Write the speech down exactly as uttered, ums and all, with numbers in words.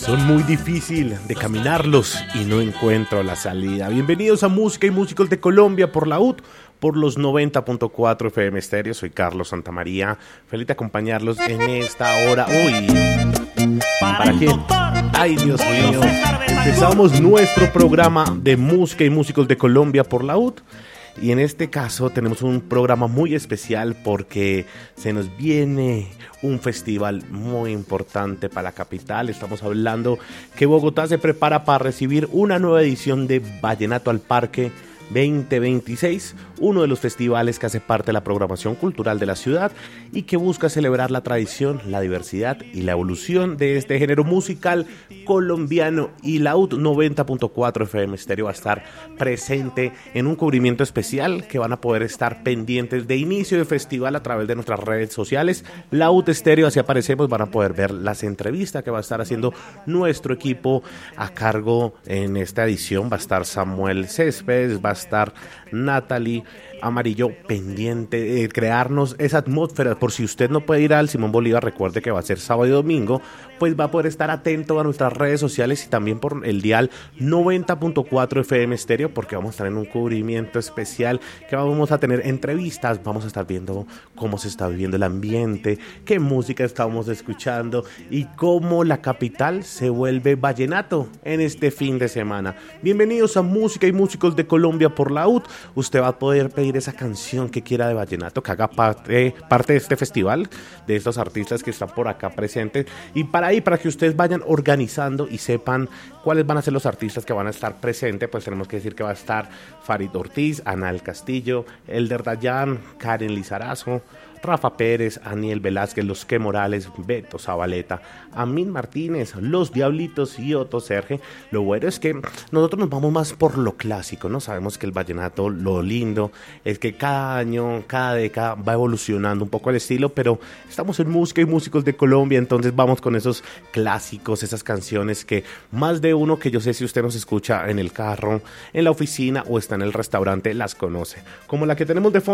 Son muy difícil de caminarlos y no encuentro la salida. Bienvenidos a Música y Músicos de Colombia por la U T, por los noventa punto cuatro F M Estéreo. Soy Carlos Santamaría, feliz de acompañarlos en esta hora. Uy, ¿para quién? Ay, Dios mío. Empezamos nuestro programa de Música y Músicos de Colombia por la U T. Y en este caso tenemos un programa muy especial porque se nos viene un festival muy importante para la capital. Estamos hablando que Bogotá se prepara para recibir una nueva edición de Vallenato al Parque veinte veintiséis, uno de los festivales que hace parte de la programación cultural de la ciudad y que busca celebrar la tradición, la diversidad y la evolución de este género musical colombiano. Y la U T noventa punto cuatro F M Estéreo va a estar presente en un cubrimiento especial que van a poder estar pendientes de inicio del festival a través de nuestras redes sociales. La U T Estéreo, así aparecemos, van a poder ver las entrevistas que va a estar haciendo nuestro equipo a cargo en esta edición. Va a estar Samuel Céspedes, va a estar Natalie Amarillo pendiente de crearnos esa atmósfera. Por si usted no puede ir al Simón Bolívar, recuerde que va a ser sábado y domingo, pues va a poder estar atento a nuestras redes sociales y también por el dial noventa punto cuatro F M Estéreo, porque vamos a estar en un cubrimiento especial que vamos a tener entrevistas, vamos a estar viendo cómo se está viviendo el ambiente, qué música estamos escuchando y cómo la capital se vuelve vallenato en este fin de semana. Bienvenidos a Música y Músicos de Colombia por la U T. Usted va a poder pedir esa canción que quiera de vallenato, que haga parte, parte de este festival, de estos artistas que están por acá presentes, y para ahí, para que ustedes vayan organizando y sepan cuáles van a ser los artistas que van a estar presentes, pues tenemos que decir que va a estar Farid Ortiz, Ana del Castillo, Elder Dayan, Karen Lizarazo, Rafa Pérez, Aniel Velázquez, Los Que Morales, Beto Zabaleta, Amin Martínez, Los Diablitos y Otto Serge. Lo bueno es que nosotros nos vamos más por lo clásico, ¿no? Sabemos que el vallenato, lo lindo es que cada año, cada década va evolucionando un poco el estilo, pero estamos en Música y Músicos de Colombia, entonces vamos con esos clásicos, esas canciones que más de uno, que yo sé si usted nos escucha en el carro, en la oficina o está en el restaurante, las conoce. Como la que tenemos de fondo.